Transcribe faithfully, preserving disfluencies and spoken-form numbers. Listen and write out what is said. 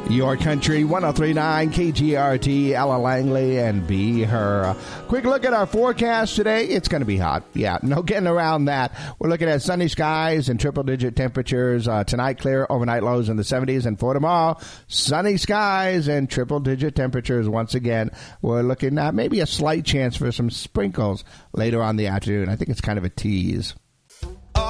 Your Country, one oh three point nine K G R T, Ella Langley, and Be Her. Quick look at our forecast today. It's going to be hot. Yeah, no getting around that. We're looking at sunny skies and triple-digit temperatures. Uh, tonight, clear overnight lows in the seventies. And for tomorrow, sunny skies and triple-digit temperatures once again. We're looking at maybe a slight chance for some sprinkles later on in the afternoon. I think it's kind of a tease.